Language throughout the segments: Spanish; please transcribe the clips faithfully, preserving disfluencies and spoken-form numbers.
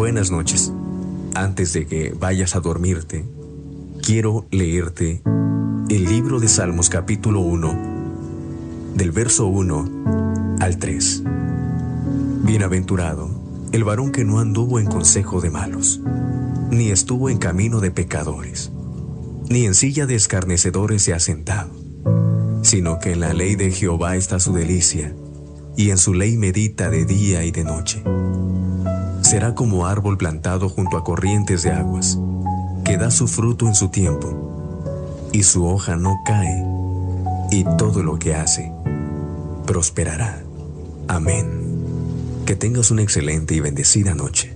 Buenas noches. Antes de que vayas a dormirte, quiero leerte el libro de Salmos capítulo uno, del verso uno al tres. Bienaventurado el varón que no anduvo en consejo de malos, ni estuvo en camino de pecadores, ni en silla de escarnecedores se ha sentado, sino que en la ley de Jehová está su delicia, y en su ley medita de día y de noche. Será como árbol plantado junto a corrientes de aguas, que da su fruto en su tiempo, y su hoja no cae, y todo lo que hace prosperará. Amén. Que tengas una excelente y bendecida noche.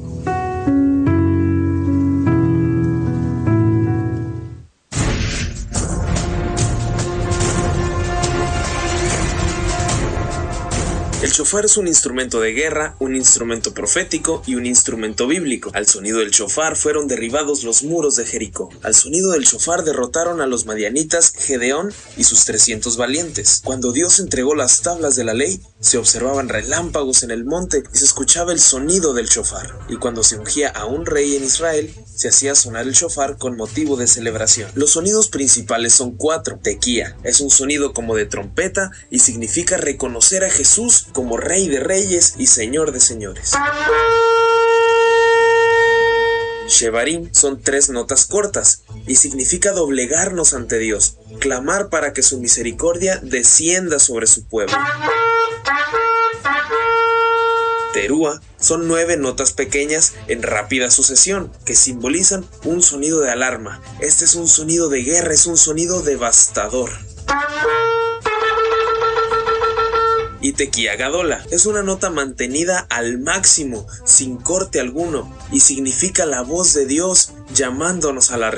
El shofar es un instrumento de guerra, un instrumento profético y un instrumento bíblico. Al sonido del shofar fueron derribados los muros de Jericó. Al sonido del shofar derrotaron a los madianitas Gedeón y sus trescientos valientes. Cuando Dios entregó las tablas de la ley, se observaban relámpagos en el monte y se escuchaba el sonido del shofar. Y cuando se ungía a un rey en Israel, se hacía sonar el shofar con motivo de celebración. Los sonidos principales son cuatro. Tequía es un sonido como de trompeta y significa reconocer a Jesús como Rey de Reyes y Señor de Señores. Shevarim son tres notas cortas y significa doblegarnos ante Dios, clamar para que su misericordia descienda sobre su pueblo. Terúa son nueve notas pequeñas en rápida sucesión que simbolizan un sonido de alarma. Este es un sonido de guerra, es un sonido devastador. Y Tequía Gadola es una nota mantenida al máximo, sin corte alguno, y significa la voz de Dios llamándonos al arrebato.